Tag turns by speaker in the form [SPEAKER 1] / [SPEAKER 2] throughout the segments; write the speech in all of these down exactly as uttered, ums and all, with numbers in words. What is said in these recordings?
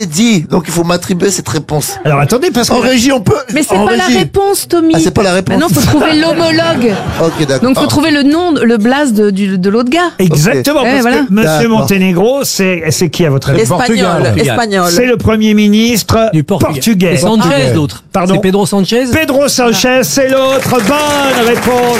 [SPEAKER 1] l'ai dit, donc il faut m'attribuer cette réponse.
[SPEAKER 2] Alors attendez, parce
[SPEAKER 1] En
[SPEAKER 2] que
[SPEAKER 1] régie, on peut.
[SPEAKER 3] Mais c'est
[SPEAKER 1] en
[SPEAKER 3] pas la
[SPEAKER 1] régie.
[SPEAKER 3] réponse, Tommy.
[SPEAKER 1] Ah, c'est pas la réponse.
[SPEAKER 3] Maintenant, faut trouver l'homologue.
[SPEAKER 1] Ok, d'accord.
[SPEAKER 3] Donc, faut trouver le nom, le blaze de, du- de l'autre gars.
[SPEAKER 2] exactement,
[SPEAKER 3] Ok.
[SPEAKER 2] parce
[SPEAKER 3] Eh, voilà.
[SPEAKER 2] que Monsieur
[SPEAKER 1] D'accord.
[SPEAKER 2] Monténégro, c'est c'est qui à votre avis?
[SPEAKER 4] Espagnol,
[SPEAKER 5] Portugal.
[SPEAKER 4] espagnol.
[SPEAKER 2] C'est le Premier ministre
[SPEAKER 5] Du Portugal.
[SPEAKER 2] portugais.
[SPEAKER 5] Et Sanchez, l'autre.
[SPEAKER 2] Pardon.
[SPEAKER 5] C'est Pedro Sanchez.
[SPEAKER 2] Pedro Sanchez, c'est l'autre. Bonne réponse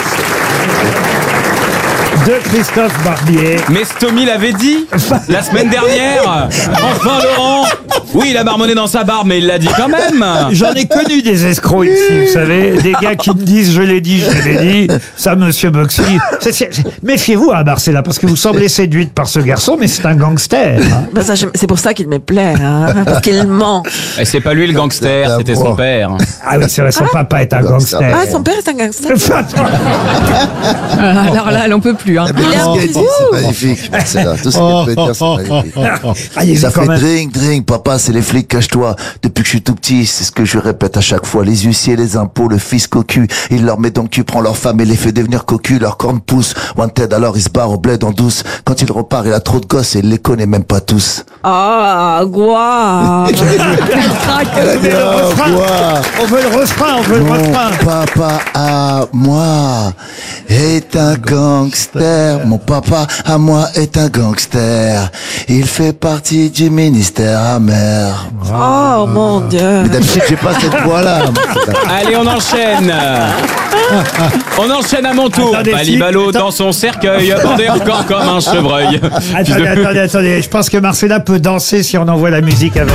[SPEAKER 2] de Christophe Barbier.
[SPEAKER 6] Mais Stomy l'avait dit la semaine dernière. Enfin Laurent. Oui, il a marmonné dans sa barbe, mais il l'a dit quand même.
[SPEAKER 2] J'en ai connu des escrocs ici, vous savez, des gars qui me disent je l'ai dit, je l'ai dit. Ça, Monsieur Boxy. C'est- c'est- Méfiez-vous à Marcella, parce que vous semblez séduite par ce garçon, mais c'est un gangster. hein.
[SPEAKER 4] Ben, ça, je- c'est pour ça qu'il me plaît, hein, parce qu'il ment.
[SPEAKER 6] Et c'est pas lui le gangster, c'était son père.
[SPEAKER 2] Ah oui, c'est vrai, son papa est un gangster.
[SPEAKER 4] Ah, son père est un gangster.
[SPEAKER 3] Ah, alors là, elle en peut plus. Hein.
[SPEAKER 1] Ah, mais tout ce qu'elle dit, c'est magnifique, Marcella. Tout ce qu'elle peut dire, c'est magnifique.
[SPEAKER 2] Allez-y,
[SPEAKER 1] Ça
[SPEAKER 2] quand
[SPEAKER 1] fait
[SPEAKER 2] même.
[SPEAKER 1] drink, drink, papa, c'est les flics, cache-toi. Depuis que je suis tout petit, c'est ce que je répète à chaque fois. Les huissiers, les impôts, le fisc au cul. Il leur met donc cul, prend leur femme et les fait devenir cocu, leur corne pousse. Wanted, alors il se barre au bled en douce. Quand il repart, il a trop de gosses et il les connaît même pas tous.
[SPEAKER 4] Ah, quoi.
[SPEAKER 2] On veut le refrain. On veut le refrain, on veut le
[SPEAKER 1] Mon
[SPEAKER 2] refrain.
[SPEAKER 1] papa à moi est un gangster. Mon papa à moi est un gangster. Il fait partie du ministère amer.
[SPEAKER 4] Oh, mon Dieu.
[SPEAKER 1] Mais d'habitude, j'ai pas cette voix-là.
[SPEAKER 6] Allez, on enchaîne. On enchaîne à mon tour.
[SPEAKER 2] Attendez,
[SPEAKER 6] Balibalo
[SPEAKER 2] si, attends.
[SPEAKER 6] dans son cercueil, bandé encore comme un chevreuil.
[SPEAKER 2] Attendez, attendez, attendez. Je pense que Marcella peut danser si on envoie la musique avec.